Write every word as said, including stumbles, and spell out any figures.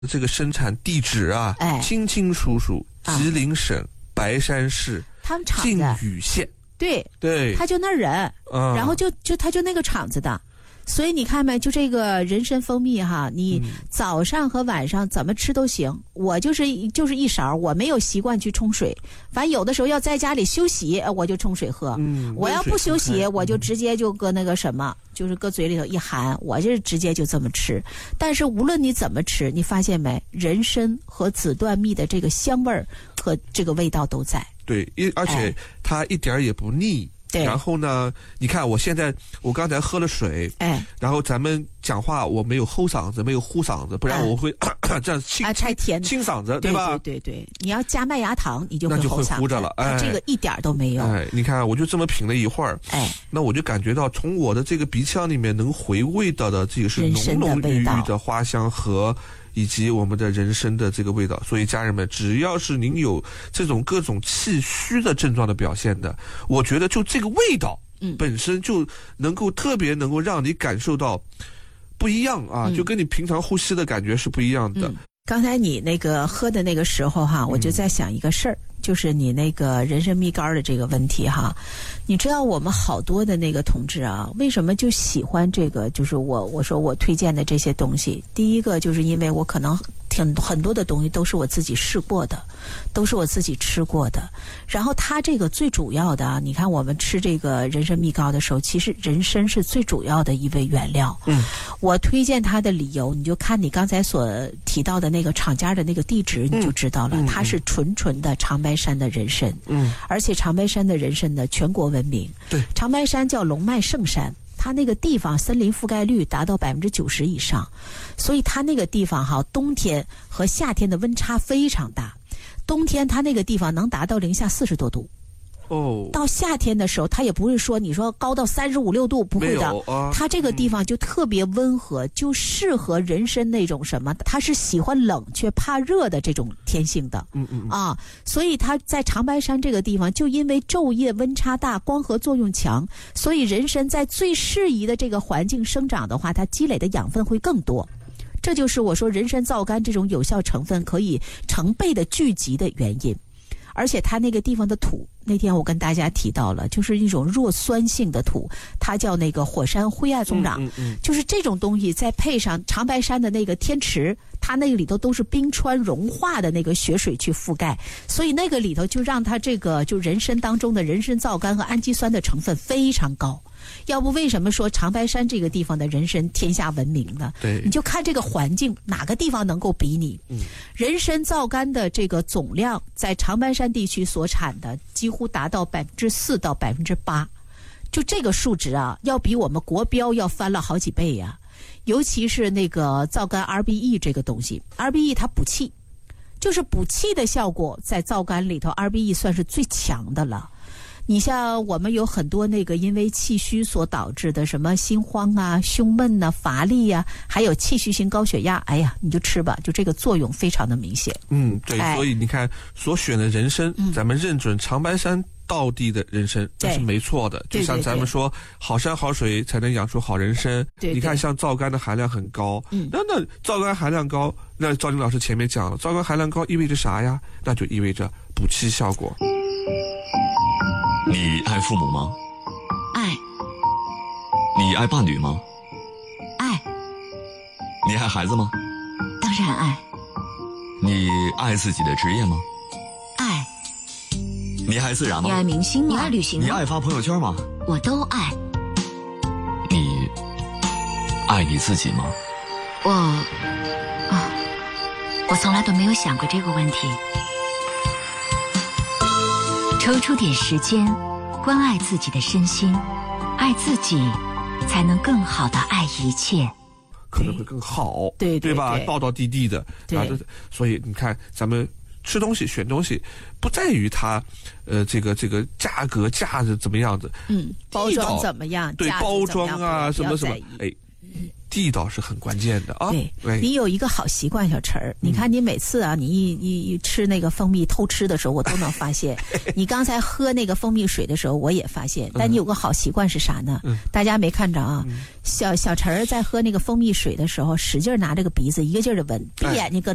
这个生产地址啊， 哎， 清清楚楚，吉林省白山市他们厂靖子宇县， 对对， 他就那人， 嗯， 然后就就他就那个厂子的。所以你看没，就这个人参蜂蜜哈，你早上和晚上怎么吃都行。我就是就是一勺，我没有习惯去冲水，反正有的时候要在家里休息，我就冲水喝。 嗯， 我要不休息，我就直接就搁那个什么，就是搁嘴里头一含，我就是直接就这么吃。但是无论你怎么吃，你发现没，人参和紫段蜜的这个香味儿和这个味道都在。 对，一而且它一点也不腻。 对， 然后呢？你看，我现在我刚才喝了水， 哎， 然后咱们讲话我没有齁嗓子，没有呼嗓子，不然我会、哎、这样清啊，太甜， 清嗓子，对吧？ 对对对，你要加麦芽糖，你就会那就会齁呼着了。哎， 这个一点都没有。 哎，你看，我就这么品了一会儿， 哎， 那我就感觉到从我的这个鼻腔里面能回味到的这个是浓浓郁郁的花香和。以及我们的人参的这个味道，所以家人们，只要是您有这种各种气虚的症状的表现的，我觉得就这个味道，嗯，本身就能够特别能够让你感受到不一样啊，嗯、就跟你平常呼吸的感觉是不一样的。 嗯、刚才你那个喝的那个时候哈，我就在想一个事儿。嗯，就是你那个人参蜜柑的这个问题哈，你知道我们好多的那个同志啊，为什么就喜欢这个？就是我我说我推荐的这些东西，第一个就是因为我可能挺很多的东西都是我自己试过的，都是我自己吃过的。然后它这个最主要的啊，你看我们吃这个人参蜜柑的时候，其实人参是最主要的一味原料。嗯，我推荐它的理由，你就看你刚才所提到的那个厂家的那个地址，你就知道了，嗯、它是纯纯的长白山的人参，嗯，而且长白山的人参呢，全国闻名。 对， 长白山叫龙脉圣山，它那个地方森林覆盖率达到百分之九十以上，所以它那个地方哈，冬天和夏天的温差非常大。冬天它那个地方能达到零下四十多度。 哦， 到夏天的时候，它也不会说你说高到三十五六度，不会的。 啊、 它这个地方就特别温和，嗯、就适合人参那种什么，它是喜欢冷却怕热的这种天性的。 嗯嗯啊，所以它在长白山这个地方，就因为昼夜温差大，光合作用强，所以人参在最适宜的这个环境生长的话，它积累的养分会更多。这就是我说人参皂苷这种有效成分可以成倍的聚集的原因。而且它那个地方的土，那天我跟大家提到了，就是一种弱酸性的土，它叫那个火山灰暗松壤，嗯嗯嗯、就是这种东西，再配上长白山的那个天池，它那个里头都是冰川融化的那个雪水去覆盖，所以那个里头就让它这个就人参当中的人参皂苷和氨基酸的成分非常高。要不为什么说长白山这个地方的人参天下闻名呢？ 对， 你就看这个环境，哪个地方能够比拟？嗯，人参皂苷的这个总量在长白山地区所产的几乎达到百分之四到百分之八，就这个数值啊，要比我们国标要翻了好几倍呀、啊。尤其是那个皂苷 R B E 这个东西 ，R B E 它补气，就是补气的效果，在皂苷里头 R B E 算是最强的了。你像我们有很多那个因为气虚所导致的什么心慌啊、胸闷呐、啊、乏力呀、啊，还有气虚性高血压，哎呀，你就吃吧，就这个作用非常的明显。 嗯，对，哎、所以你看所选的人参，嗯、咱们认准长白山道地的人参，那是没错的。就像咱们说，好山好水才能养出好人参。 对对对， 你看像皂苷的含量很高，嗯，那那皂苷含量高，那赵林老师前面讲了，皂苷含量高意味着啥呀？那就意味着补气效果。 你爱父母吗？ 爱。 你爱伴侣吗？ 爱。 你爱孩子吗？ 当然爱。 你爱自己的职业吗？ 爱。 你爱自然吗？ 你爱明星吗？你爱旅行吗？ 你爱发朋友圈吗？ 我都爱。 你爱你自己吗？ 我啊，我从来都没有想过这个问题。抽出点时间，关爱自己的身心，爱自己，才能更好的爱一切， 可能会更好， 对 对, 对吧？ 对道道地地的， 对啊，所以你看，咱们吃东西、选东西，不在于它，呃，这个这个价格、价值怎么样子， 嗯，包装怎么样， 对，包装啊，什么什么，哎。地道是很关键的啊！ 对，你有一个好习惯，小陈儿，你看你每次啊，你一一一吃那个蜂蜜偷吃的时候，我都能发现。你刚才喝那个蜂蜜水的时候，我也发现。但你有个好习惯是啥呢？嗯、大家没看着啊？嗯、小小陈儿在喝那个蜂蜜水的时候，使劲拿这个鼻子一个劲儿的闻，闭眼睛搁。